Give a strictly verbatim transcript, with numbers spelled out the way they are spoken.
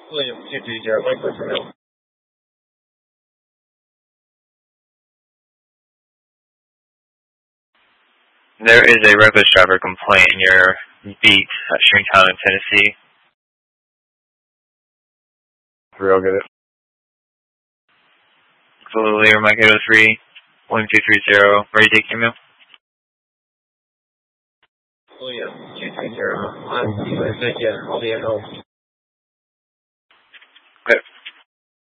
William two three zero, Mike, what's your name? There is a reckless driver complaint in your beat at Stringtown in Tennessee. Real good. Zulu Lear, Mike eight oh three, William two three zero, ready to take your mail? William two three zero, I'm Steve, I'll be at home.